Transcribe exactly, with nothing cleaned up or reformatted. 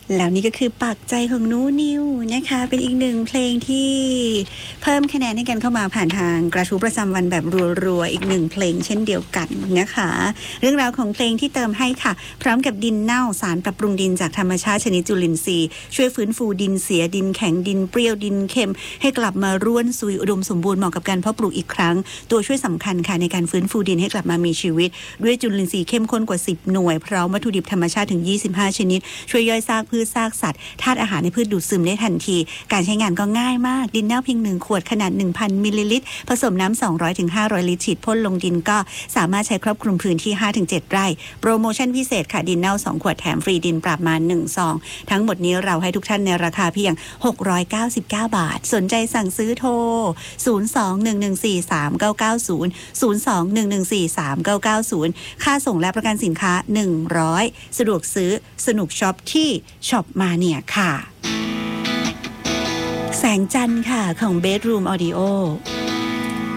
แล้วนี่ก็คือปากใจของนูนิวนะคะเป็นอีกหนึ่งเพลงที่เพิ่มคะแนนให้กันเข้ามาผ่านทางกระทู้ประจำวันแบบรัวๆอีกหนึ่งเพลงเช่นเดียวกันนะคะเรื่องราวของเพลงที่เติมให้ค่ะพร้อมกับดินเน่าสารปรับปรุงดินจากธรรมชาติชนิดจุลินทรีย์ช่วยฟื้นฟูดินเสียดินแข็งดินเปรี้ยวดินเค็มให้กลับมาร่วนซุยอุดมสมบูรณ์เหมาะกับการเพาะปลูกอีกครั้งตัวช่วยสำคัญค่ะในการฟื้นฟูดินให้กลับมามีชีวิตด้วยจุลินทรีย์เข้มข้นกว่าสิบหน่วยพร้อมวัตถุดิบธรรมชาติถึงยี่สิบห้าชนิดช่วยย่อยซากพืชซากสัตว์ธาตุอาหารในพืชดูดซึมได้ทันทีการใช้งานก็ง่ายมากดินเน่าเพียงหนึ่งขวดขนาด หนึ่งพัน มิลลิลิตรผสมน้ำ สองร้อยถึงห้าร้อย ลิตรฉีดพ่นลงดินก็สามารถใช้ครอบคลุมพื้นที่ ห้าถึงเจ็ด ไร่โปรโมชั่นพิเศษค่ะดินเน่าสองขวดแถมฟรีดินปรับมาหนึ่งซองทั้งหมดนี้เราให้ทุกท่านในราคาเพียงหกร้อยเก้าสิบเก้าบาทสนใจสั่งซื้อโทรศูนย์ สอง หนึ่ง หนึ่ง สี่ สาม เก้า เก้า ศูนย์ ศูนย์ สอง หนึ่ง หนึ่ง สี่ สาม เก้า เก้า ศูนย์ค่าส่งและประกันสินค้าหนึ่งร้อยสะดวกซื้อสนุกช็อปที่ช็อปมาเนี่ยค่ะแสงจันทร์ค่ะของ Bedroom Audio